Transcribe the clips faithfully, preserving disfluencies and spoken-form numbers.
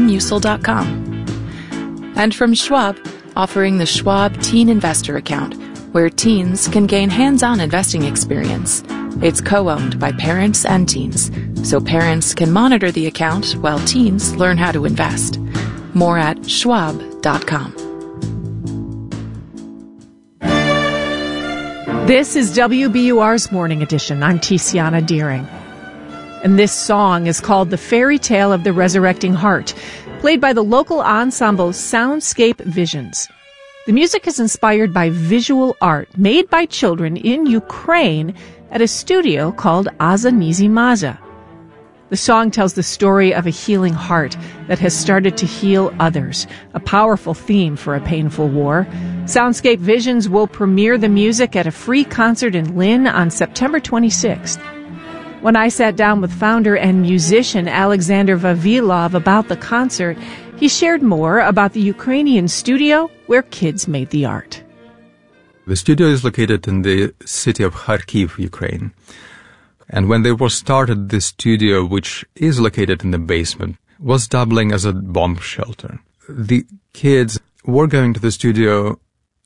musil dot com. And from Schwab, offering the Schwab Teen Investor Account, where teens can gain hands-on investing experience. It's co-owned by parents and teens, so parents can monitor the account while teens learn how to invest. More at schwab dot com. This is W B U R's Morning Edition. I'm Tiziana Deering. And this song is called The Fairy Tale of the Resurrecting Heart, played by the local ensemble Soundscape Visions. The music is inspired by visual art made by children in Ukraine at a studio called Aza Nizi Maza. The song tells the story of a healing heart that has started to heal others, a powerful theme for a painful war. Soundscape Visions will premiere the music at a free concert in Lynn on September twenty-sixth. When I sat down with founder and musician Alexander Vavilov about the concert, he shared more about the Ukrainian studio where kids made the art. The studio is located in the city of Kharkiv, Ukraine. And when they were started, the studio, which is located in the basement, was doubling as a bomb shelter. The kids were going to the studio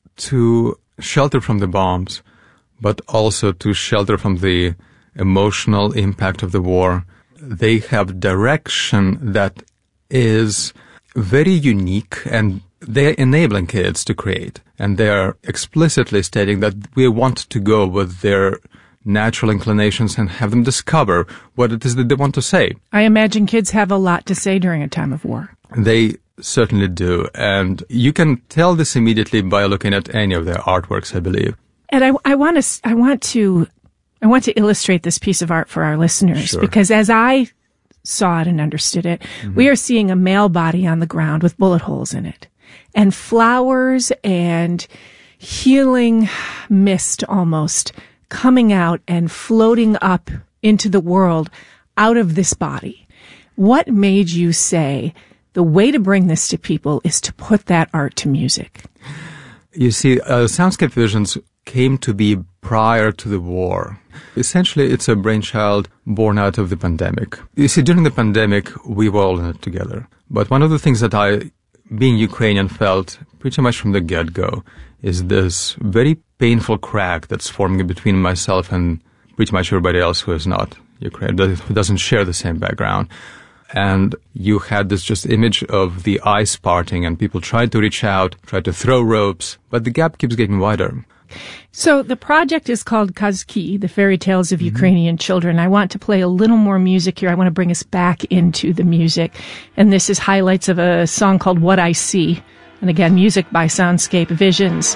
to shelter from the bombs, but also to shelter from the emotional impact of the war. They have direction that is very unique, and they're enabling kids to create. And they are explicitly stating that we want to go with their natural inclinations and have them discover what it is that they want to say. I imagine kids have a lot to say during a time of war. They certainly do. And you can tell this immediately by looking at any of their artworks, I believe. And I, I want to, I want to, I want to illustrate this piece of art for our listeners, Sure. because as I saw it and understood it, mm-hmm. we are seeing a male body on the ground with bullet holes in it, and flowers and healing mist almost coming out and floating up into the world out of this body. What made you say the way to bring this to people is to put that art to music? You see, uh, Soundscape Visions came to be prior to the war. Essentially, it's a brainchild born out of the pandemic. You see, during the pandemic, we were all in it together. But one of the things that I, being Ukrainian, felt pretty much from the get-go is this very painful crack that's forming between myself and pretty much everybody else who is not Ukrainian, who doesn't share the same background. And you had this just image of the ice parting, and people tried to reach out, tried to throw ropes, but the gap keeps getting wider. So the project is called Kazki, the Fairy Tales of mm-hmm. Ukrainian Children. I want to play a little more music here. I want to bring us back into the music. And this is highlights of a song called What I See. And again, music by Soundscape Visions.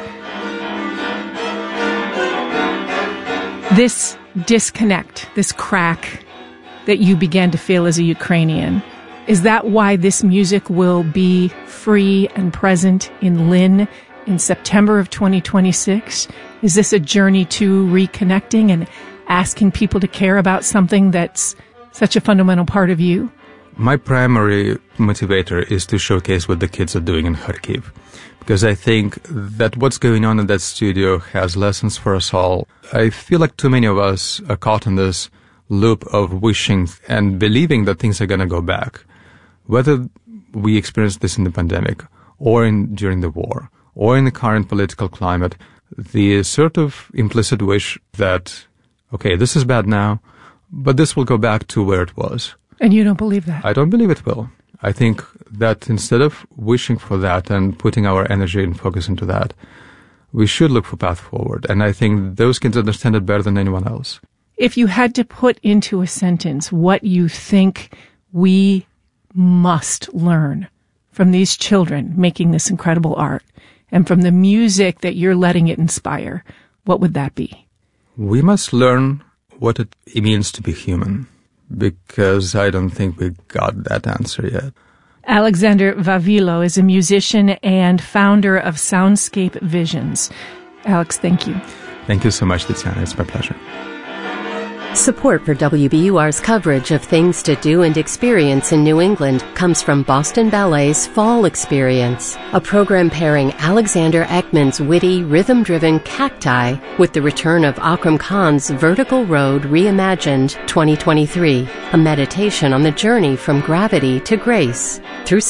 This disconnect, this crack that you began to feel as a Ukrainian, is that why this music will be free and present in Lynn in September of twenty twenty-six? Is this a journey to reconnecting and asking people to care about something that's such a fundamental part of you? My primary motivator is to showcase what the kids are doing in Kharkiv, because I think that what's going on in that studio has lessons for us all. I feel like too many of us are caught in this loop of wishing and believing that things are going to go back. Whether we experience this in the pandemic or in during the war or in the current political climate, the sort of implicit wish that, okay, this is bad now, but this will go back to where it was. And you don't believe that? I don't believe it will. I think that instead of wishing for that and putting our energy and focus into that, we should look for path forward. And I think those kids understand it better than anyone else. If you had to put into a sentence what you think we must learn from these children making this incredible art and from the music that you're letting it inspire, what would that be? We must learn what it means to be human, because I don't think we got that answer yet. Alexander Vavilov is a musician and founder of Soundscape Visions. Alex, thank you. Thank you so much, Tiziana. It's my pleasure. Support for W B U R's coverage of things to do and experience in New England comes from Boston Ballet's Fall Experience, a program pairing Alexander Ekman's witty, rhythm-driven Cacti with the return of Akram Khan's Vertical Road Reimagined twenty twenty-three, a meditation on the journey from gravity to grace through